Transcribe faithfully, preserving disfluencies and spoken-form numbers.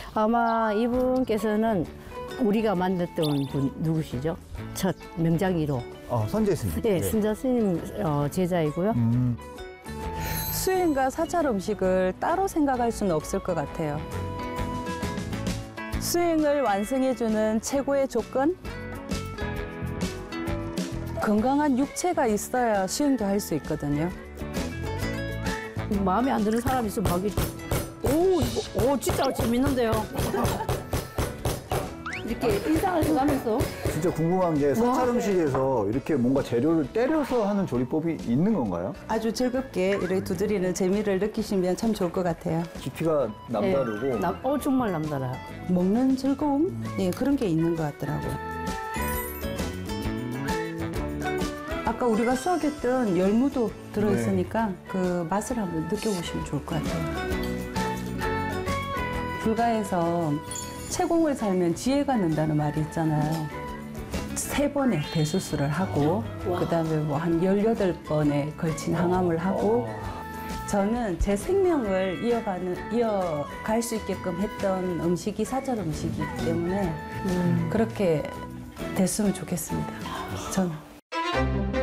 아마 이분께서는 우리가 만났던 분 누구시죠? 첫 명장 일 호. 아, 선재 스님. 네, 순자 스님 어, 제자이고요. 음. 수행과 사찰 음식을 따로 생각할 수는 없을 것 같아요. 수행을 완성해주는 최고의 조건? 건강한 육체가 있어야 수행도 할 수 있거든요. 마음에 안 드는 사람이 있으면 하기. 오, 이거, 오, 진짜 재밌는데요. 이렇게 인상을 해가면서. 진짜 궁금한 게 사찰 음식에서 이렇게 뭔가 재료를 때려서 하는 조리법이 있는 건가요? 아주 즐겁게 이렇게 두드리는 재미를 느끼시면 참 좋을 것 같아요. 깊이가 남다르고. 네, 남, 어, 정말 남달라요. 먹는 즐거움? 예, 그런 게 있는 것 같더라고요. 아까 우리가 수확했던 열무도 들어있으니까 네. 그 맛을 한번 느껴보시면 좋을 것 같아요. 불가에서 채공을 살면 지혜가 는다는 말이 있잖아요. 세 번의 배수술을 하고 그다음에 뭐 한 열여덟 번에 걸친 항암을 하고 저는 제 생명을 이어가는 이어갈 수 있게끔 했던 음식이 사찰 음식이기 때문에 음. 그렇게 됐으면 좋겠습니다. 저는.